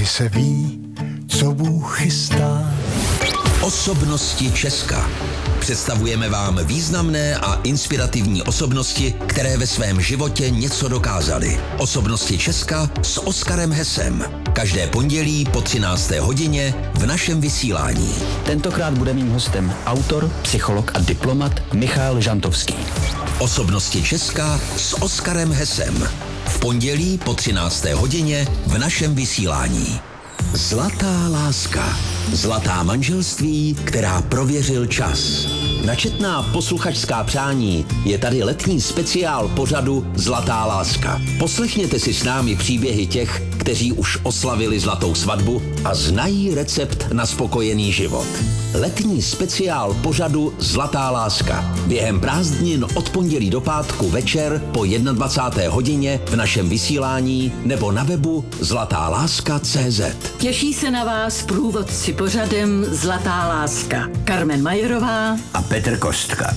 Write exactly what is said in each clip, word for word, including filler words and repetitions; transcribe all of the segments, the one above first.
kdy se ví, co Bůh chystá. Osobnosti Česka. Představujeme vám významné a inspirativní osobnosti, které ve svém životě něco dokázaly. Osobnosti Česka s Oskarem Hesem. Každé pondělí po třinácté hodině v našem vysílání. Tentokrát bude mým hostem autor, psycholog a diplomat Michal Žantovský. Osobnosti Česka s Oskarem Hesem. V pondělí po třinácté hodině v našem vysílání. Zlatá láska. Zlatá manželství, která prověřil čas. Načetná posluchačská přání je tady letní speciál pořadu Zlatá láska. Poslechněte si s námi příběhy těch, kteří už oslavili zlatou svatbu a znají recept na spokojený život. Letní speciál pořadu Zlatá láska. Během prázdnin od pondělí do pátku večer po dvacáté jedné hodině v našem vysílání nebo na webu zlatá láska tečka cé zet. Těší se na vás průvodci pořadem Zlatá láska. Carmen Majerová A Petr Kostka.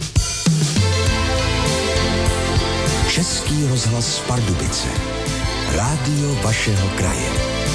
Český rozhlas Pardubice. Rádio vašeho kraje.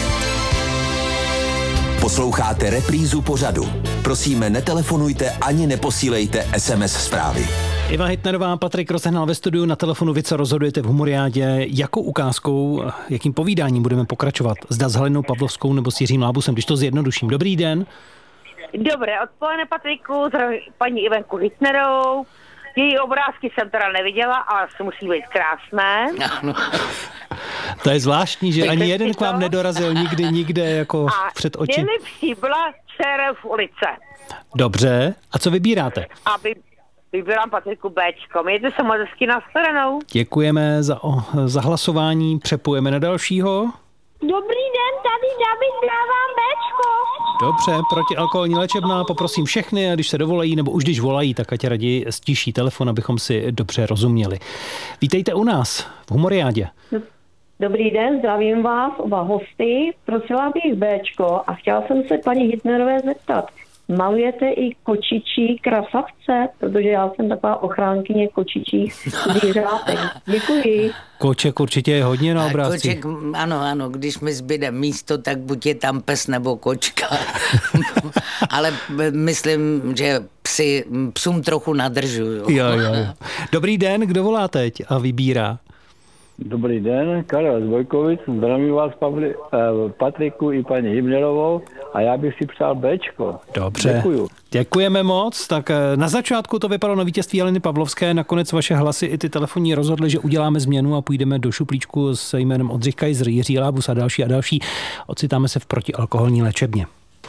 Posloucháte reprízu pořadu. Prosíme, netelefonujte ani neposílejte es em es zprávy. Iva Hitnerová, Patrik Rozehnal ve studiu, na telefonu vy, co rozhodujete v Humoriádě. Jakou ukázkou, jakým povídáním budeme pokračovat? Zda s Halinou Pavlovskou nebo s Jiřím Lábusem, když to zjednoduším. Dobrý den. Dobré odpoledne, Patriku, zdravím paní Ivenku Hitnerovou. Její obrázky jsem teda neviděla, ale musí být krásné. Ano. To je zvláštní, že ani jeden k vám nedorazil nikdy, nikde jako a před oči. A nejlepší byla Čerev ulice. Dobře, a co vybíráte? A vy, vybírám, Patriku, Béčko. Mějte se moc hezky, nashledanou. Děkujeme za, o, za hlasování, přepujeme na dalšího. Dobrý den, tady David, dávám Béčko. Dobře, protialkoholní léčebná, poprosím všechny, a když se dovolají, nebo už když volají, tak ať raději stiší telefon, abychom si dobře rozuměli. Vítejte u nás v Humoriádě. Dobrý den, zdravím vás, oba hosty. Prosila bych Béčko a chtěla jsem se paní Hitnerové zeptat. Malujete i kočičí krasavce? Protože já jsem taková ochránkyně kočičích zvířátek. Děkuji. Koček určitě je hodně na obrázcích. Koček, ano, ano, když mi zbyde místo, tak buď je tam pes nebo kočka. Ale myslím, že psi, psům trochu nadržuju. Jo, jo, jo. Dobrý den, kdo volá teď a vybírá? Dobrý den, Karel z Vojkovic, zdravím vás, Pavli, eh, Patriku i paní Himnerovou a já bych si přál Béčko. Dobře, děkuju. Děkujeme moc. Tak na začátku to vypadalo na vítězství Haliny Pavlovské, nakonec vaše hlasy i ty telefonní rozhodly, že uděláme změnu a půjdeme do šuplíčku s jménem Oldřich Kaiser, Jiří Lábus a další a další. Ocitáme se v protialkoholní léčebně.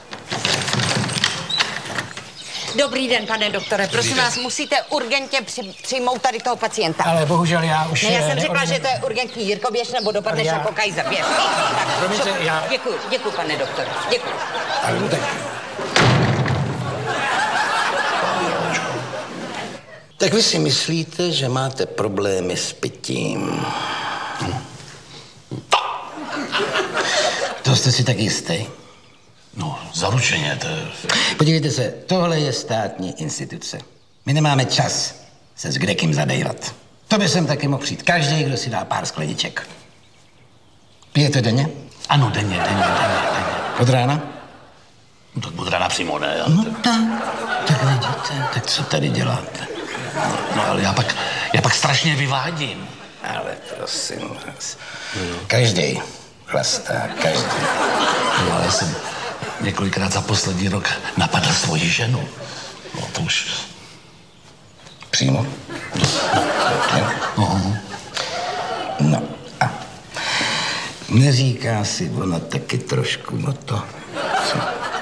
Dobrý den, pane doktore. Prosím vás, musíte urgentně při, přijmout tady toho pacienta. Ale bohužel já už... Ne, já jsem ne, řekla, ne, že to je urgentní. Jirko, běž nebo dopadneš já... jako Kaiser. Běž. Tak, Promiňte, já... Děkuji, děkuji, pane doktore. Děkuji. Ale no tak... Tak vy si myslíte, že máte problémy s pitím. To jste si tak jistý? No, zaručeně, to je... Podívejte se, tohle je státní instituce. My nemáme čas se s kdekým zabývat. To by sem taky mohl přijít každý, kdo si dá pár skleniček. Pijete denně? Ano, denně, denně, denně, denně. Od rána? No, tak od rána přímo ne. No tak, tak vidíte, tak co tady děláte? No, no ale já pak, já pak strašně vyvádím. Ale prosím vás, každý chlastá, každý. No, ale já jsem několikrát za poslední rok napadl svoji ženu. No to už... Přímo? No. No a neříká si ona taky trošku o to, co?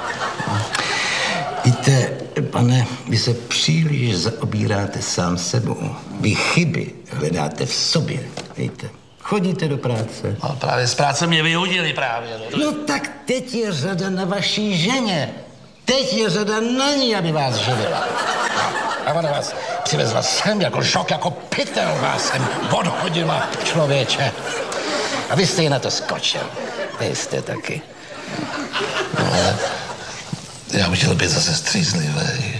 Víte, pane, vy se příliš zaobíráte sám sebou. Vy chyby hledáte v sobě, víte. Chodíte do práce. No, právě z práce mě vyhodili právě. No, no tak teď je řada na vaší ženě. Teď je řada na ní, aby vás živila. A ona vás přivezla sem jako šok, jako pytel vás sem odhodila, člověče. A vy jste jí na to skočil. Vy jste taky. No, ale já bych chtěl být zase střízlivý.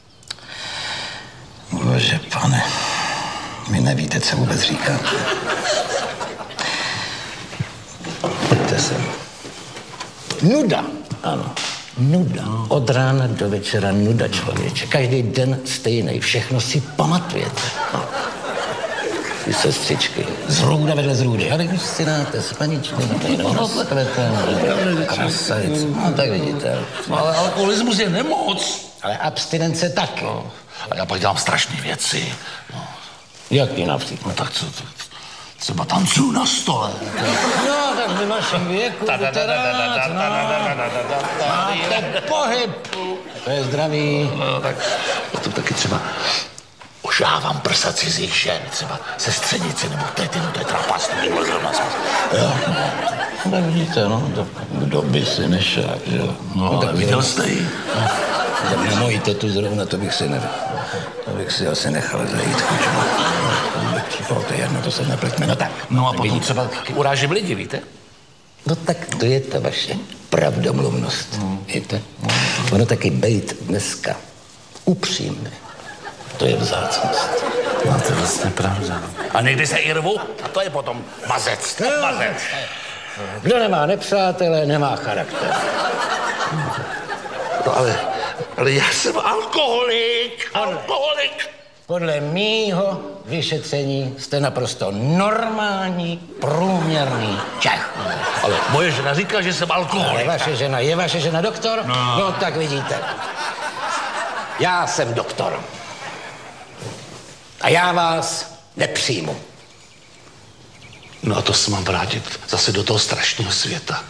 Bože, pane, vy nevíte, co vůbec říkáte. Pojďte sem. Nuda, ano. Nuda. Od rána do večera nuda, člověče. Každý den stejný. Všechno si pamatujete. No. Ty sestřičky. Zrůda vedle zrůdy. Ale když si dáte s paničkou, no takhle ten krasavic. No tak vidíte. No, ale alkoholismus je nemoc. Ale abstinence taky. No. A já pak dělám strašné věci. No. Jaký například? No tak co, to, třeba tancuju na stole. No, tak v našem věku máte pohyb. To je zdravý. No, tak to taky třeba ožávám prsa cizích žen, třeba sestřenici, nebo tetinu, to je trapas, to bylo zrovna. Jo, no, tak vidíte, no, kdo, kdo by si nešel, že jo. No, no tak viděl jste ji? No, tak na mojí tetu zrovna, to bych si ne, to bych si asi nechal zajít, chučma. To je jedno, to se nepletme, no tak. No a potom třeba urážím lidi, víte? No tak to je ta vaše pravdomluvnost, hmm. víte? Ono taky bejt dneska upřímný. To je vzácnost. No, to je vlastně pravda. A někdy se i rvu, a to je potom mazec, no, mazec. Kdo nemá nepřátelé, nemá charakter. No ale, ale já jsem alkoholik, alkoholik. Podle mýho vyšetření jste naprosto normální, průměrný Čech. Ale moje žena říká, že jsem alkoholik. Ale vaše žena, je vaše žena doktor? No, no tak vidíte. Já jsem doktor. A já vás nepřijmu. No a to se mám vrátit zase do toho strašného světa.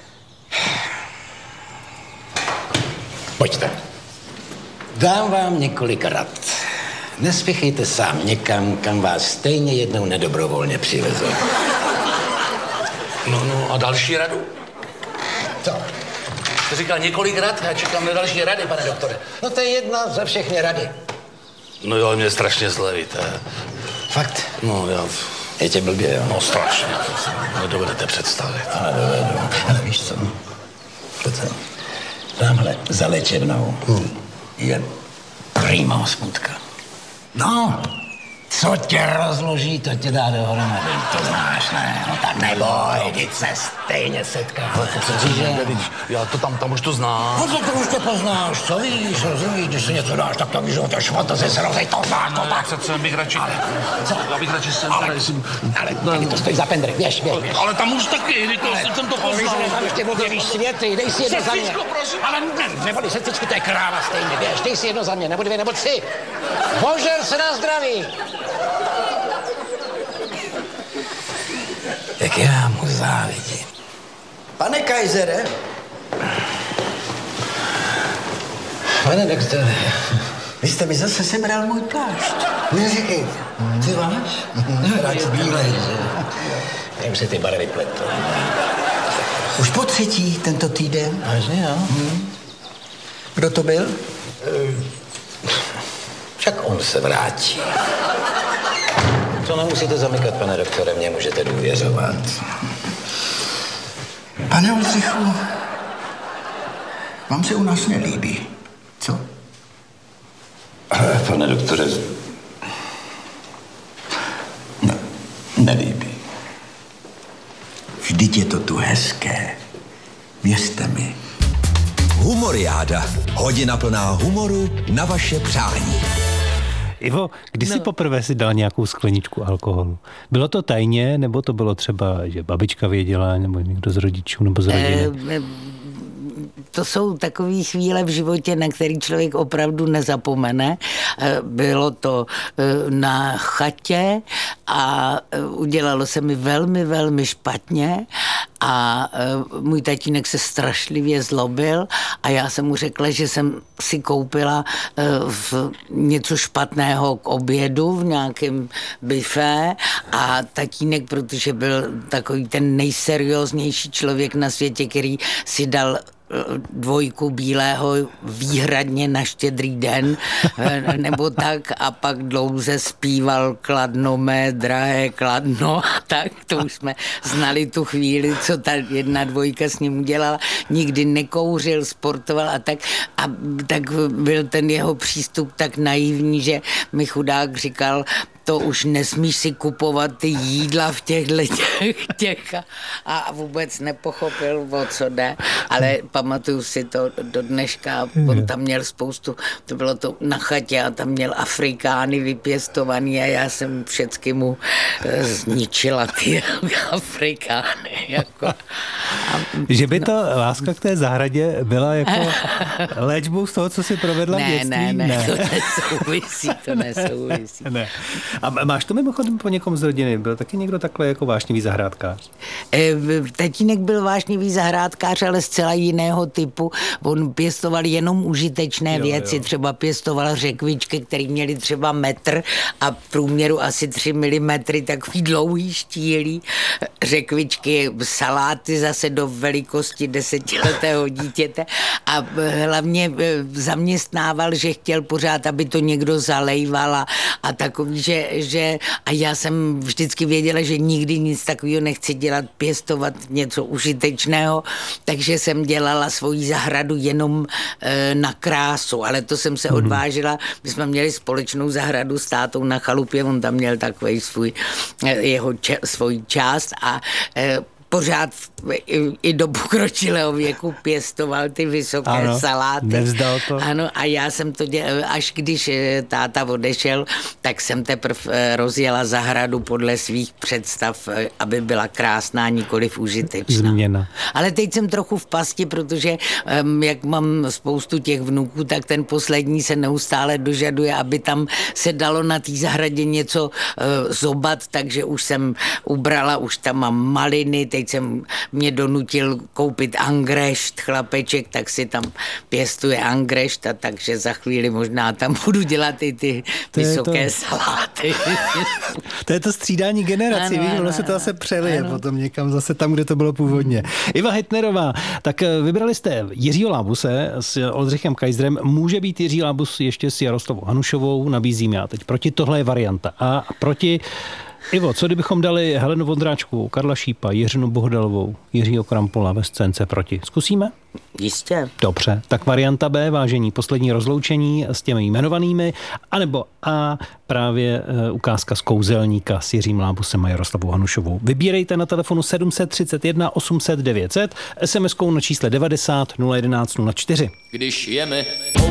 Pojďte. Dám vám několik rad. Nespěchejte sám někam, kam vás stejně jednou nedobrovolně přivezou. No, no a další radu? Co? Jste říkal několik rad, já čekám na další rady, pane doktore. No to je jedna za všechny rady. No jo, mě je strašně zle, víte. Fakt? No já... Je tě blbě, jo? No strašně, to si nedovedete představit. Ale dovedu. Ale víš co? Pojďte. Tamhle za léčebnou hmm. je prima hospůdka. No, co tě rozloží, to tě dá dohromady. To znáš, ne? No tak neboj, teď se stejně setká. Ale to se říže, já to tam, tam už to znám. No to už to poznáš, co víš, rozumíš, když si něco dáš, tak to víš, že to švantaze se rozej, to znáš, to tak. Přece bych radši, ale, co? Já bych radši sem ale, tady si... Ale, tady to stojí za pendry, běž, běž, běž. Ale tam už taky, říkal jsem to poznal. Ale tam ještě objevíš světy, dej si jedno za mě. Ale ne, neboli sestičku, to je kráva stejně, běž, dej si jedno za mě, nebo dvě, nebo tři. Božer se na zdraví. Jak já mu závidím. Pane Kajzere? Pane doktore, vy jste mi zase sebral můj plášť. Neříkejte. Ty váš? Rád je bílej, že? Jim se ty barvy pletou. Už po třetí tento týden. Vážně, jo? Hmm. Kdo to byl? Však on se vrátí. To nemusíte zamykat, pane doktore, mě můžete důvěřovat. Pane Oldřichu, vám se u nás nelíbí, co? Pane doktore, no, nelíbí. Vždyť je to tu hezké, věřte mi. Humoriáda. Hodina plná humoru na vaše přání. Ivo, kdy jsi no. poprvé si dal nějakou skleničku alkoholu? Bylo to tajně, nebo to bylo třeba, že babička věděla, nebo někdo z rodičů, nebo z rodiny? E, to jsou takové chvíle v životě, na který člověk opravdu nezapomene. Bylo to na chatě a udělalo se mi velmi, velmi špatně a můj tatínek se strašlivě zlobil a já jsem mu řekla, že jsem si koupila v něco špatného k obědu v nějakém bifé a tatínek, protože byl takový ten nejserióznější člověk na světě, který si dal dvojku bílého výhradně na Štědrý den nebo tak a pak dlouze zpíval Kladno mé drahé Kladno a tak to už jsme znali tu chvíli, co ta jedna dvojka s ním udělala. Nikdy nekouřil, sportoval a tak a tak byl ten jeho přístup tak naivní, že mi chudák říkal, to už nesmíš si kupovat ty jídla v těchto těch, těch a vůbec nepochopil, o co jde, ale pamatuju si to do dneška, on tam měl spoustu, to bylo to na chatě a tam měl Afrikány vypěstovaný a já jsem všecky mu zničila ty Afrikány. Jako. A, že by ta láska k té zahradě byla jako léčbou z toho, co si provedla ne, v dětství? Ne, ne, ne, to nesouvisí, to nesouvisí. Ne. A máš to mimochodem po někom z rodiny? Byl taky někdo takhle jako vášnivý zahrádkář? E, tatínek byl vášnivý zahrádkář, ale zcela jiného typu. On pěstoval jenom užitečné jo, věci, jo. Třeba pěstoval řekvičky, které měly třeba metr a v průměru asi tři milimetry, takový dlouhý štílí řekvičky, saláty zase do velikosti desetiletého dítěte a hlavně zaměstnával, že chtěl pořád, aby to někdo zalejval a, a takový, že, že a já jsem vždycky věděla, že nikdy nic takového nechci dělat, pěstovat něco užitečného, takže jsem dělala svoji zahradu jenom e, na krásu, ale to jsem se mm. odvážila, my jsme měli společnou zahradu s tátou na chalupě, on tam měl takový svůj, jeho če, svůj část a e, pořád i, i do pokročilého věku pěstoval ty vysoké ano, saláty. Nevzdal to. Ano, a já jsem to dělal, až když táta odešel, tak jsem teprve rozjela zahradu podle svých představ, aby byla krásná, nikoliv užitečná. Změna. Ale teď jsem trochu v pasti, protože jak mám spoustu těch vnuků, tak ten poslední se neustále dožaduje, aby tam se dalo na té zahradě něco zobat, takže už jsem ubrala, už tam mám maliny, teď jsem mě donutil koupit angrešt, chlapeček, tak si tam pěstuje angrešt a takže za chvíli možná tam budu dělat i ty to vysoké to... saláty. To je to střídání generací, ano, víš, ono se to zase přelije ano. potom někam zase tam, kde to bylo původně. Iva Hettnerová, tak vybrali jste Jiřího Lábuse s Oldřichem Kaiserem, může být Jiří Lábus ještě s Jaroslavou Hanušovou, nabízím já teď proti, tohle je varianta a proti Ivo, co kdybychom dali Helenu Vondráčkovou, Karla Šípa, Jiřinu Bohdalovou, Jiřího Krampola ve scénce proti? Zkusíme? Jistě. Dobře, tak varianta B, vážení, poslední rozloučení s těmi jmenovanými, anebo A, právě e, ukázka z Kouzelníka s Jiřím Lábusem a Jaroslavou Hanušovou. Vybírejte na telefonu sedm set třicet jedna osm set devět set, es em eskou na čísle devadesát nula jedenáct nula čtyři. Když jeme